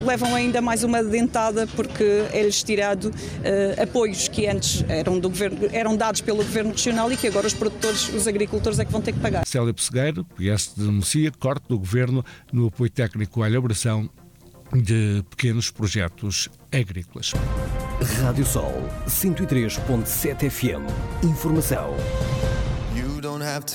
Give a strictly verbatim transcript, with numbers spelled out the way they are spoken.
Levam ainda mais uma dentada porque é-lhes tirado uh, apoios que antes eram, do governo, eram dados pelo Governo Regional e que agora os produtores, os agricultores é que vão ter que pagar. Célia Pessegueiro, P S, denuncia corte do Governo no apoio técnico à elaboração de pequenos projetos agrícolas. Rádio Sol, cento e três ponto sete F M. Informação.